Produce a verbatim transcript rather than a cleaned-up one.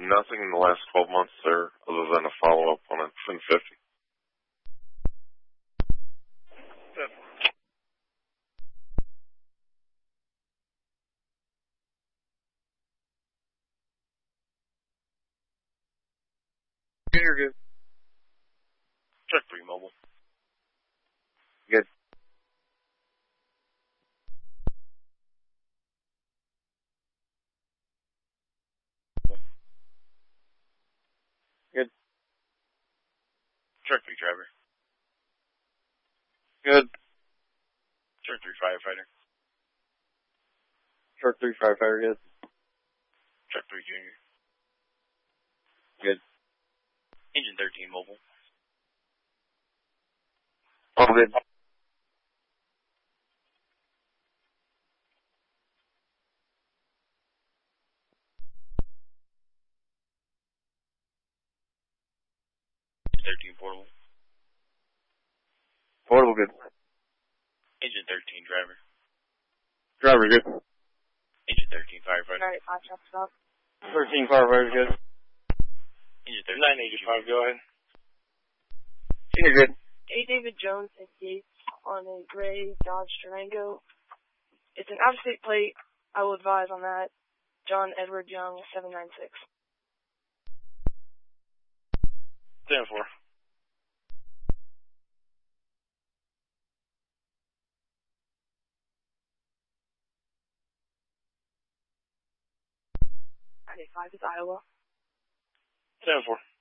nothing in the last twelve months, sir, other than a follow-up on a Twin fifty. You're good. Check three mobile. Good. Good. Check three driver. Good. Check three firefighter. Short three firefighter, good. Check three junior. Good. Engine thirteen mobile. All good. thirteen portable. Portable, good. Engine thirteen driver. Driver, good. Engine thirteen firefighter. Alright, five shop stop. thirteen firefighter, good. Engine thirteen. nine eighty-five, go ahead. You're good. A. David Jones sixty-eight on a gray Dodge Durango. It's an out-of-state plate. I will advise on that. John Edward Young, seven nine six. ten four. five is Iowa. ten four.